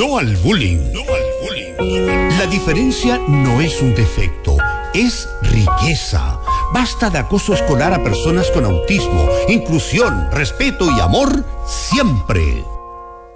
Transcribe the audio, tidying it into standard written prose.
No al bullying. No al bullying. La diferencia no es un defecto, es riqueza. Basta de acoso escolar a personas con autismo. Inclusión, respeto y amor siempre.